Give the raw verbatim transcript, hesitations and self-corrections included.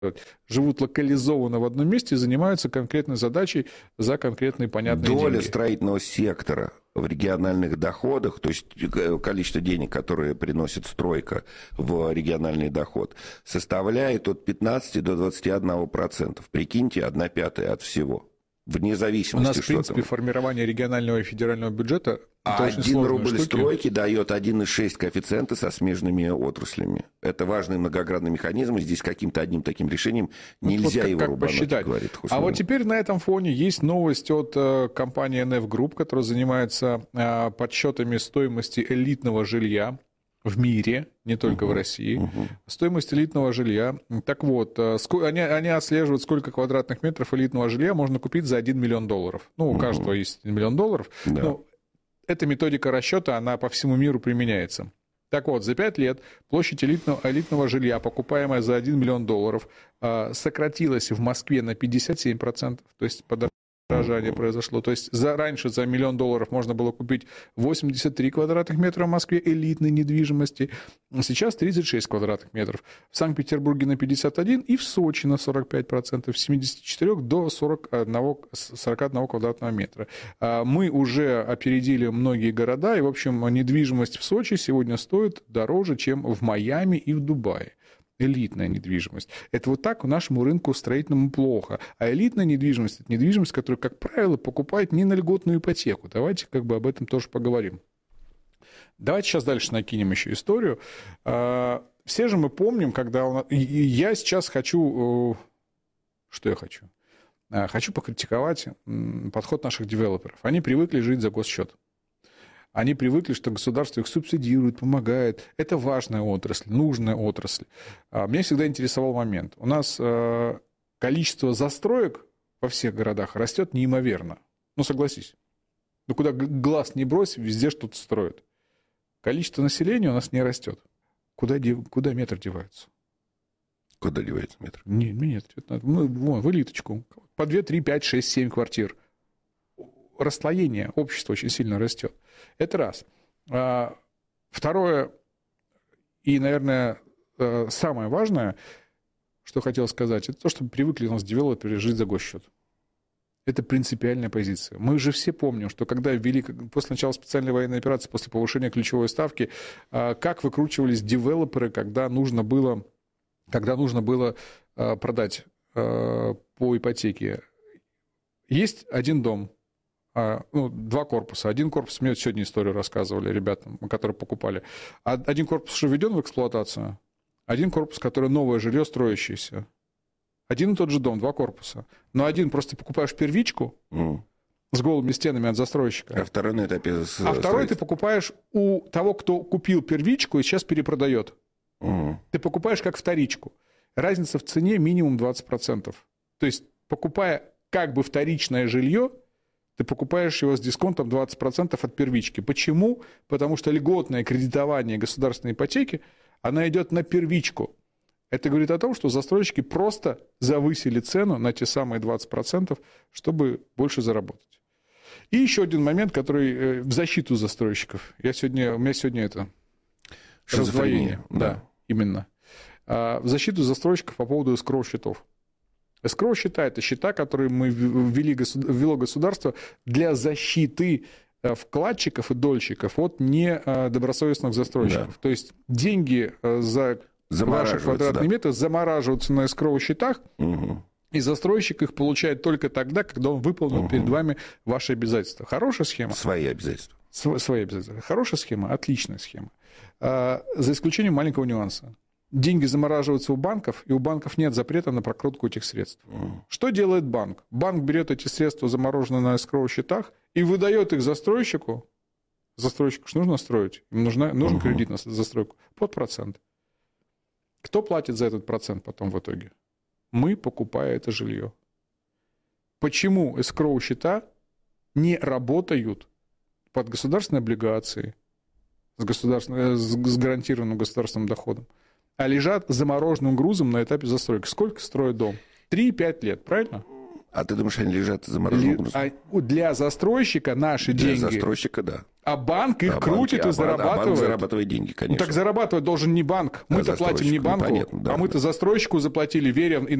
живут локализованно в одном месте и занимаются конкретной задачей за конкретные понятные деньги. Доля строительного сектора в региональных доходах, то есть количество денег, которые приносит стройка в региональный доход, составляет от пятнадцати до двадцати одного процента. Прикиньте, одна пятая от всего. Вне зависимости. У нас, в принципе, там... формирование регионального и федерального бюджета... А один рубль штуки. Стройки дает один и шесть коэффициента со смежными отраслями. Это важный многогранный механизм, и здесь каким-то одним таким решением нельзя вот как, его как рубануть, посчитать. Говорит Хуснуллин. А вот теперь на этом фоне есть новость от э, компании эн эф Group, которая занимается э, подсчетами стоимости элитного жилья в мире, не только uh-huh, в России. Uh-huh. Стоимость элитного жилья. Так вот, э, ск- они, они отслеживают, сколько квадратных метров элитного жилья можно купить за один миллион долларов. Ну, у uh-huh. каждого есть один миллион долларов. Да. Но эта методика расчета, она по всему миру применяется. Так вот, за пять лет площадь элитного, элитного жилья, покупаемая за один миллион долларов, сократилась в Москве на пятьдесят семь процентов, то есть подорожание произошло. То есть за, раньше за миллион долларов можно было купить восемьдесят три квадратных метра в Москве элитной недвижимости, сейчас тридцать шесть квадратных метров. В Санкт-Петербурге на пятьдесят один и в Сочи на сорок пять процентов, с семидесяти четырёх до сорока одного квадратного метра. Мы уже опередили многие города, и, в общем, недвижимость в Сочи сегодня стоит дороже, чем в Майами и в Дубае. Элитная недвижимость. Это вот так нашему рынку строительному плохо. А элитная недвижимость – это недвижимость, которую, как правило, покупают не на льготную ипотеку. Давайте как бы об этом тоже поговорим. Давайте сейчас дальше накинем еще историю. Все же мы помним, когда... У нас... Я сейчас хочу... Что я хочу? Хочу покритиковать подход наших девелоперов. Они привыкли жить за госсчет. Они привыкли, что государство их субсидирует, помогает. Это важная отрасль, нужная отрасль. Меня всегда интересовал момент. У нас количество застроек во всех городах растет неимоверно. Ну, согласись. Ну, куда глаз не брось, везде что-то строят. Количество населения у нас не растет. Куда, куда метр девается? Куда девается метр? Нет, нет. Ну, вон, в элиточку. По две, три, пять, шесть, семь квартир. Расслоение общества очень сильно растет. Это раз. Второе, и, наверное, самое важное, что хотел сказать, это то, что привыкли у нас девелоперы жить за госсчет. Это принципиальная позиция. Мы же все помним, что когда ввели, после начала специальной военной операции, после повышения ключевой ставки, как выкручивались девелоперы, когда нужно было, когда нужно было продать по ипотеке. Есть один дом, ну, два корпуса. Один корпус, мне сегодня историю рассказывали ребятам, которые покупали. Один корпус уже введен в эксплуатацию, один корпус, который новое жилье строящееся. Один и тот же дом, два корпуса. Но один просто покупаешь первичку mm. с голыми стенами от застройщика. А второй на этапе... А второй ты покупаешь у того, кто купил первичку и сейчас перепродает. Mm. Ты покупаешь как вторичку. Разница в цене минимум двадцать процентов. То есть, покупая как бы вторичное жилье, ты покупаешь его с дисконтом двадцать процентов от первички. Почему? Потому что льготное кредитование государственной ипотеки, она идет на первичку. Это говорит о том, что застройщики просто завысили цену на те самые двадцать процентов, чтобы больше заработать. И еще один момент, который в защиту застройщиков. Я сегодня, у меня сегодня это раздвоение. Да, да, именно. В защиту застройщиков по поводу эскроу-счетов. Эскроу-счета – это счета, которые мы ввели, ввело государство для защиты вкладчиков и дольщиков от недобросовестных застройщиков. Да. То есть деньги за ваши квадратные да. метры замораживаются на эскроу-счетах, угу. и застройщик их получает только тогда, когда он выполнил угу. перед вами ваши обязательства. Хорошая схема? Свои обязательства. Св- свои обязательства. Хорошая схема? Отличная схема. А, за исключением маленького нюанса. Деньги замораживаются у банков, и у банков нет запрета на прокрутку этих средств. Mm. Что делает банк? Банк берет эти средства, замороженные на эскроу-счетах, и выдает их застройщику. Застройщику что нужно строить? Им нужна, нужен uh-huh. кредит на застройку под процент. Кто платит за этот процент потом в итоге? Мы, покупая это жилье. Почему эскроу-счета не работают под государственные облигации с, государственным, с гарантированным государственным доходом, а лежат замороженным грузом на этапе застройки? Сколько строят дом? три-пять лет, правильно? А ты думаешь, они лежат замороженным грузом? А для застройщика наши для деньги... Для застройщика, да. А банк их а крутит банки, и а зарабатывает. А банк зарабатывает деньги, конечно. Ну, так зарабатывать должен не банк. Мы-то а платим не банку, понятно, да. а мы-то застройщику заплатили, веря